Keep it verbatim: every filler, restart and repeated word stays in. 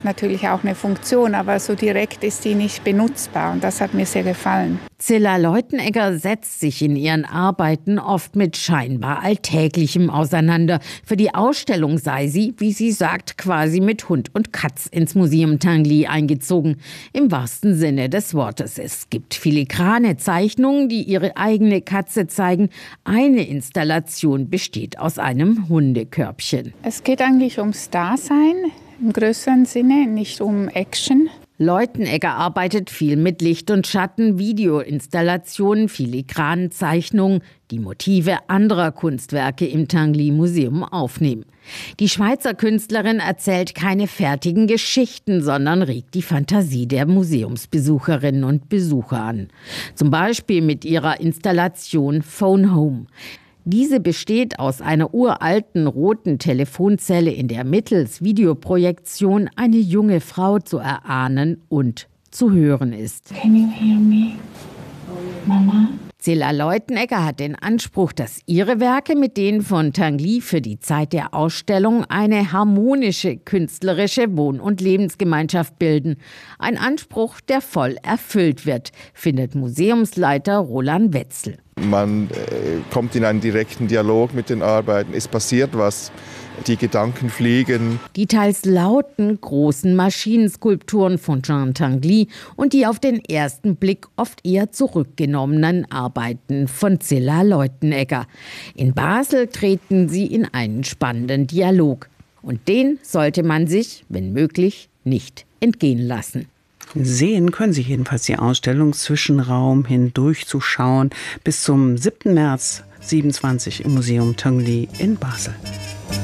Natürlich auch eine Funktion, aber so direkt ist die nicht benutzbar und das hat mir sehr gefallen. Zilla Leutenegger setzt sich in ihren Arbeiten oft mit scheinbar Alltäglichem auseinander. Für die Ausstellung sei sie, wie sie sagt, quasi mit Hund und Katz ins Museum Tinguely eingezogen. Im wahrsten Sinne des Wortes. Es gibt filigrane Zeichnungen, die ihre eigene Katze zeigen. Eine Installation besteht aus einem Hundekörbchen. Es geht eigentlich ums Dasein im größeren Sinne, nicht um Action. Leutenegger arbeitet viel mit Licht und Schatten, Videoinstallationen, filigranen Zeichnungen, die Motive anderer Kunstwerke im Tinguely Museum aufnehmen. Die Schweizer Künstlerin erzählt keine fertigen Geschichten, sondern regt die Fantasie der Museumsbesucherinnen und Besucher an. Zum Beispiel mit ihrer Installation Phone Home. Diese besteht aus einer uralten roten Telefonzelle, in der mittels Videoprojektion eine junge Frau zu erahnen und zu hören ist. Can you hear me, Mama? Zilla Leutenegger hat den Anspruch, dass ihre Werke mit denen von Tinguely für die Zeit der Ausstellung eine harmonische künstlerische Wohn- und Lebensgemeinschaft bilden. Ein Anspruch, der voll erfüllt wird, findet Museumsleiter Roland Wetzel. Man äh, kommt in einen direkten Dialog mit den Arbeiten, es passiert was, die Gedanken fliegen. Die teils lauten, großen Maschinenskulpturen von Jean Tinguely und die auf den ersten Blick oft eher zurückgenommenen Arbeiten von Zilla Leutenegger. In Basel treten sie in einen spannenden Dialog. Und den sollte man sich, wenn möglich, nicht entgehen lassen. Sehen können Sie jedenfalls die Ausstellung Zwischenraum hindurchzuschauen bis zum siebten März siebenundzwanzig im Museum Tinguely in Basel.